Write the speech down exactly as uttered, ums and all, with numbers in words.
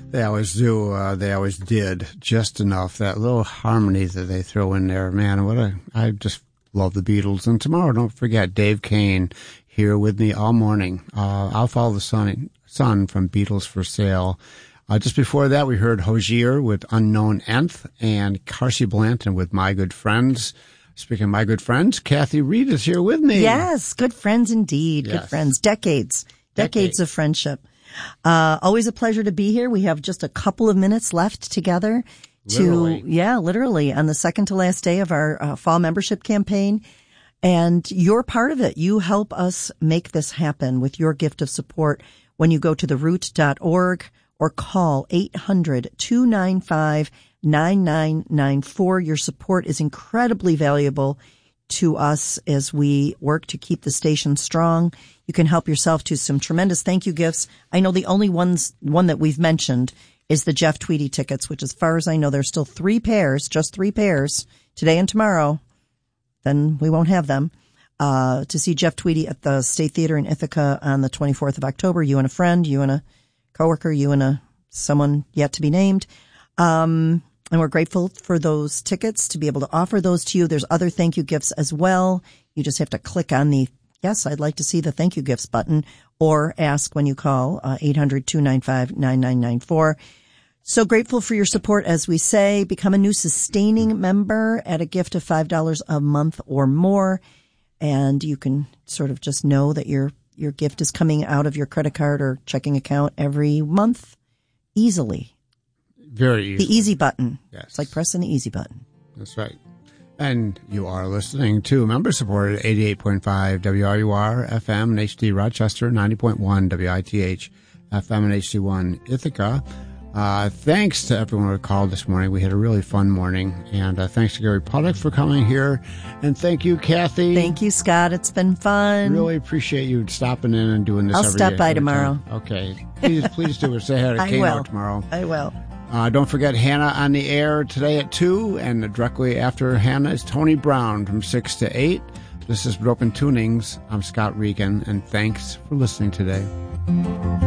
They always do. Uh, they always did just enough. That little harmony that they throw in there, man. What a! I just love the Beatles. And tomorrow, don't forget, Dave Kane here with me all morning. Uh, I'll follow the sun. Sun from Beatles for Sale. Uh, just before that, we heard Hozier with Unknown Nth and Carsey Blanton with My Good Friends. Speaking of my good friends, Kathy Reed is here with me. Yes, good friends indeed. Yes. Good friends. Decades. Decades, Decades of friendship. Uh, always a pleasure to be here. We have just a couple of minutes left together to, literally. yeah, literally on the second to last day of our uh, fall membership campaign. And you're part of it. You help us make this happen with your gift of support when you go to the root dot org or call eight hundred, two nine five, nine nine nine four. Your support is incredibly valuable to us as we work to keep the station strong. You can help yourself to some tremendous thank you gifts. I know the only ones, one that we've mentioned is the Jeff Tweedy tickets, which as far as I know, there's still three pairs, just three pairs today and tomorrow. Then we won't have them. Uh, to see Jeff Tweedy at the State Theater in Ithaca on the twenty-fourth of October. You and a friend, you and a coworker, you and a someone yet to be named. Um, and we're grateful for those tickets to be able to offer those to you. There's other thank you gifts as well. You just have to click on the yes, I'd like to see the thank you gifts button or ask when you call uh, eight hundred, two nine five, nine nine nine four. So grateful for your support. As we say, become a new sustaining member at a gift of five dollars a month or more. And you can sort of just know that your your gift is coming out of your credit card or checking account every month easily. Very easy. The easy button. Yes. It's like pressing the easy button. That's right. And you are listening to member-supported eighty-eight point five W R U R F M and H D Rochester, ninety point one W I T H F M and H D one Ithaca. Uh, thanks to everyone who called this morning. We had a really fun morning. And uh, thanks to Gary Puddock for coming here. And thank you, Kathy. Thank you, Scott. It's been fun. Really appreciate you stopping in and doing this I'll every stop day, by every tomorrow. Time. Okay. Please, please do it. Say hi to I Kano will. tomorrow. I will. Uh, don't forget Hannah on the air today at two, and directly after Hannah is Tony Brown from six to eight. This is Broken Tunings. I'm Scott Regan, and thanks for listening today.